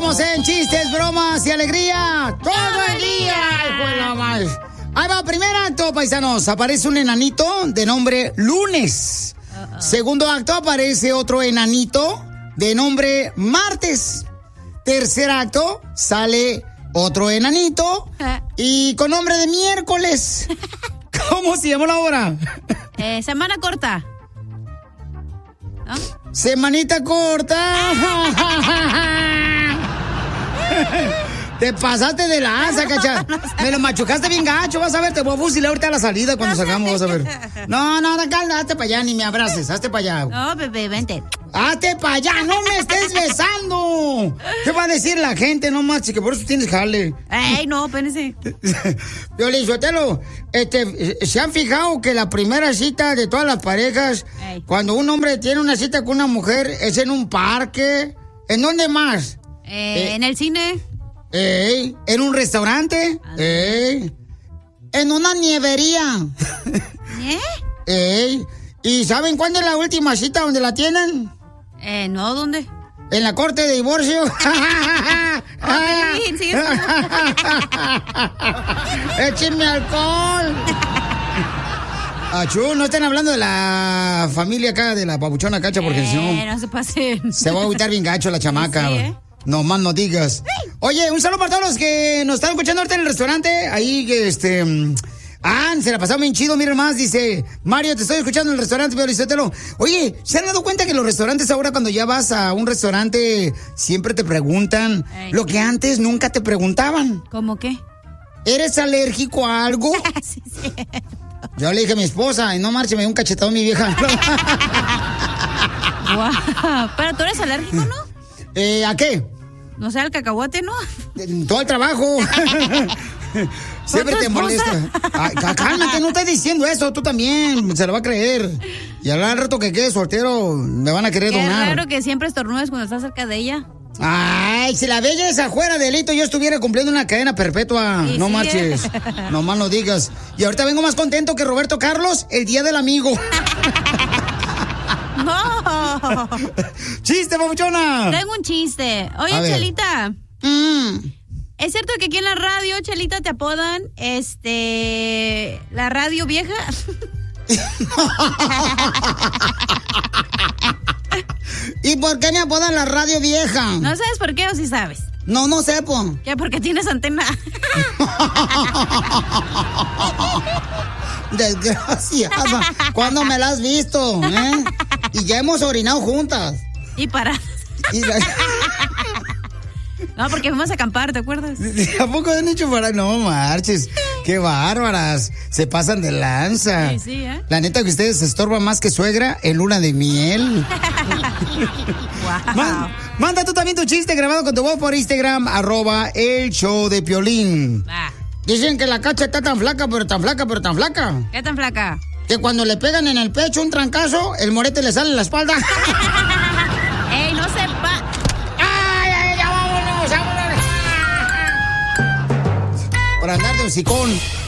Estamos en chistes, bromas y alegría todo el día. Hijo de la madre. Ahí va, primer acto, paisanos. Aparece un enanito de nombre Lunes. Segundo acto, aparece otro enanito de nombre Martes. Tercer acto, sale otro enanito y con nombre de Miércoles. ¿Cómo se llama la hora? Semana corta. ¿No? Semanita corta. Te pasaste de lanza, cacha. Me lo machucaste bien gacho, vas a ver, te voy a fusilar ahorita a la salida cuando salgamos, vas a ver. No, hazte para allá, ni me abraces, hazte para allá. No, bebé, vente. Hazte para allá, no me estés besando. ¿Qué va a decir la gente, no más? Que por eso tienes jale. Ey, no, espérense. Piolín Sotelo, ¿se han fijado que la primera cita de todas las parejas, cuando un hombre tiene una cita con una mujer, es en un parque? ¿En dónde más? En el cine. ¿En un restaurante? ¿En una nievería? ¿Y saben cuándo es la última cita donde la tienen? No, ¿dónde? En la corte de divorcio. ¡Échenme alcohol! Achú, no estén hablando de la familia acá, de la papuchona cacha, porque si no... No se pasen. Se va a agüitar bien gacho la chamaca. Sí, No más no digas. Oye, un saludo para todos los que nos están escuchando ahorita en el restaurante. Ahí que se la pasaron bien chido, miren más, dice Mario, te estoy escuchando en el restaurante, pero Lizotelo. Oye, ¿se han dado cuenta que los restaurantes ahora cuando ya vas a un restaurante siempre te preguntan lo que antes nunca te preguntaban? ¿Cómo qué? ¿Eres alérgico a algo? Sí, sí. Yo le dije a mi esposa, y no marche, me dio un cachetado mi vieja. Wow. Pero tú eres alérgico, ¿no? ¿A qué? No sé, al cacahuate, ¿no? Todo el trabajo. Siempre te molesta. Ay, cálmate, no estás diciendo eso, tú también. Se lo va a creer. Y al rato que quede soltero, me van a querer donar. Es raro que siempre estornudes cuando estás cerca de ella. Ay, si la belleza fuera delito, yo estuviera cumpliendo una cadena perpetua. Sí, no sí, marches. No más no digas. Y ahorita vengo más contento que Roberto Carlos el día del amigo. No. ¡Chiste, papuchona! Tengo un chiste. Oye, Chelita. ¿Es cierto que aquí en la radio, Chelita, te apodan la radio vieja? ¿Y por qué me apodan la radio vieja? ¿No sabes por qué o sí sabes? No sé, po. ¿Qué? Porque tienes antena. Desgraciada. ¿Cuándo me la has visto? Y ya hemos orinado juntas. Y para. No, porque fuimos a acampar, ¿te acuerdas? ¿A poco han hecho para...? No marches. ¡Qué bárbaras! Se pasan de lanza. Sí, ¿eh? La neta que ustedes se estorban más que suegra en luna de miel. Wow. Manda tú también tu chiste grabado con tu voz por Instagram, @elshowdepiolín. Dicen que la Cacha está tan flaca, pero tan flaca, pero tan flaca. ¿Qué tan flaca? Que cuando le pegan en el pecho un trancazo, el morete le sale en la espalda. ¡Ey, no sepa! ¡Ay, ya vámonos! Por andar de hocicón.